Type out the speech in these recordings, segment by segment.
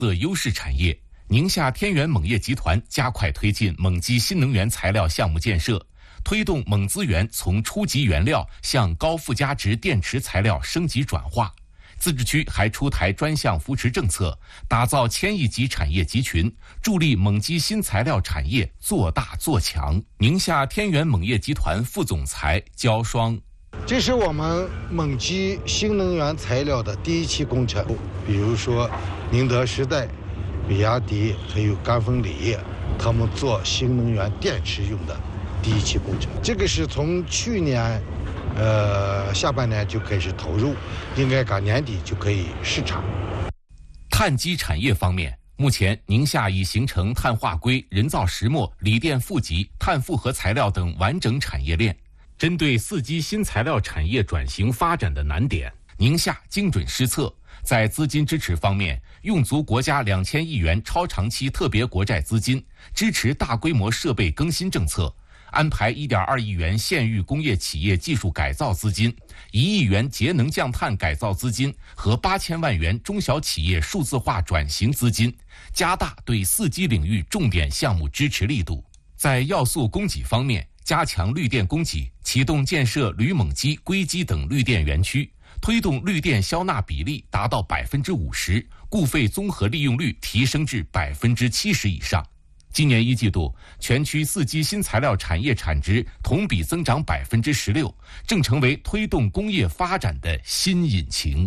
的优势产业。宁夏天元锰业集团加快推进锰基新能源材料项目建设，推动锰资源从初级原料向高附加值电池材料升级转化。自治区还出台专项扶持政策，打造千亿级产业集群，助力锰基新材料产业做大做强。宁夏天元锰业集团副总裁焦双： 这是我们锰基新能源材料的第一期工程，比如说宁德时代、比亚迪还有赣锋锂业，他们做新能源电池用的第一期工程。这个是从去年下半年就开始投入，应该赶年底就可以试产。 碳基产业方面，目前宁夏已形成碳化硅、人造石墨、锂电负极、碳复合材料等完整产业链。针对4基新材料产业转型发展的难点，宁夏精准施策，在资金支持方面，用足国家2000亿元超长期特别国债资金，支持大规模设备更新政策，安排1.2亿元县域工业企业技术改造资金、1亿元节能降碳改造资金和8000万元中小企业数字化转型资金，加大对4基领域重点项目支持力度。在要素供给方面，加强绿电供给，启动建设铝锰基、硅基等绿电园区，推动绿电消纳比例达到50%，固废综合利用率提升至70%以上。今年1季度，全区4基新材料产业产值同比增长16%，正成为推动工业发展的新引擎。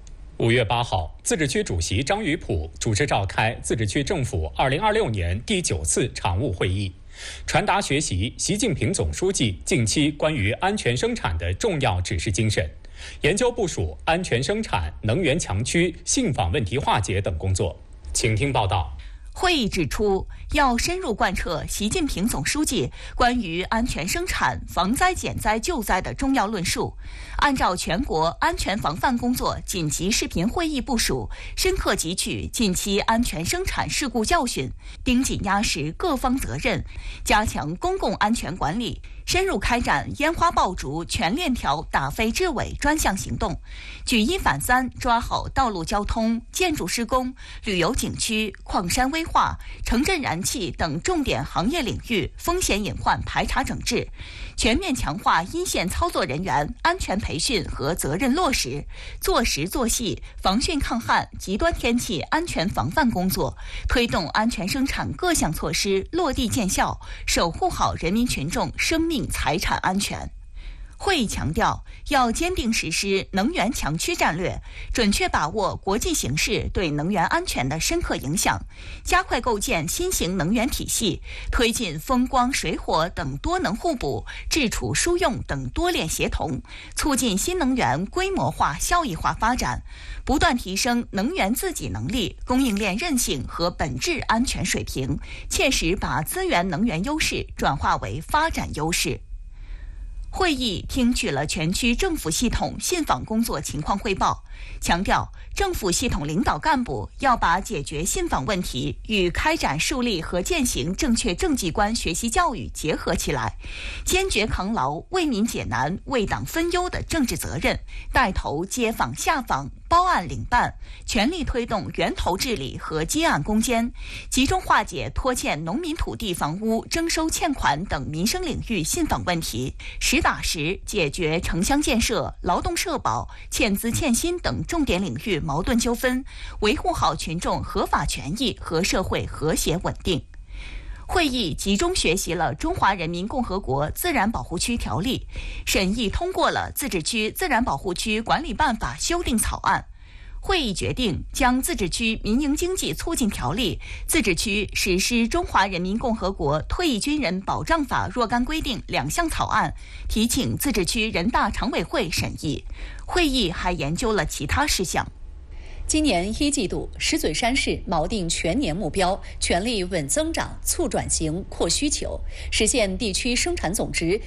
5月8号，自治区主席张宇普主持召开自治区政府2026年第9次常务会议，传达学习习近平总书记近期关于安全生产的重要指示精神，研究部署安全生产、能源强区、信访问题化解等工作。请听报道。 会议指出，要深入贯彻习近平总书记关于安全生产、防灾减灾救灾的重要论述，按照全国安全防范工作紧急视频会议部署，深刻汲取近期安全生产事故教训，盯紧压实各方责任，加强公共安全管理，深入开展烟花爆竹全链条打非治伪专项行动，举一反三抓好道路交通、建筑施工、旅游景区、矿山危化、城镇燃气等重点行业领域风险隐患排查整治，全面强化一线操作人员安全培训和责任落实，做实做细防汛抗旱、极端天气安全防范工作，推动安全生产各项措施落地见效，守护好人民群众生命财产安全。会议强调，要坚定实施能源强区战略，准确把握国际形势对能源安全的深刻影响，加快构建新型能源体系，推进风光水火等多能互补、治储输用等多链协同，促进新能源规模化、效益化发展，不断提升能源自给能力、供应链韧性和本质安全水平，切实把资源能源优势转化为发展优势。会议听取了全区政府系统信访工作情况汇报，强调政府系统领导干部要把解决信访问题与开展树立和践行正确政绩观学习教育结合起来，坚决扛牢为民解难、为党分忧的政治责任，带头接访下访、包案领办，全力推动源头治理和接案攻坚，集中化解拖欠农民土地房屋征收欠款等民生领域信访问题，实打实解决城乡建设、劳动社保、欠资欠薪等重点领域矛盾纠纷，维护好群众合法权益和社会和谐稳定。会议集中学习了《中华人民共和国自然保护区条例》，审议通过了《自治区自然保护区管理办法》修订草案。会议决定将《自治区民营经济促进条例》、《自治区实施中华人民共和国退役军人保障法》若干规定2项草案提请自治区人大常委会审议。会议还研究了其他事项。 今年1季度，石嘴山市锚定全年目标，全力稳增长、促转型、扩需求，实现地区生产总值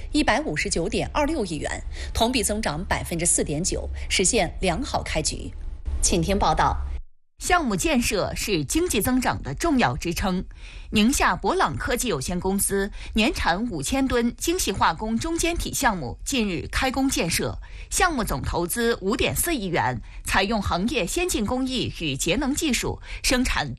159.26亿元，同比增长4.9%，实现良好开局。请听报道。 项目建设是经济增长的重要支撑。宁夏博朗科技有限公司年产5000吨精细化工中间体项目近日开工建设，项目总投资5.4亿元，采用行业先进工艺与节能技术，生产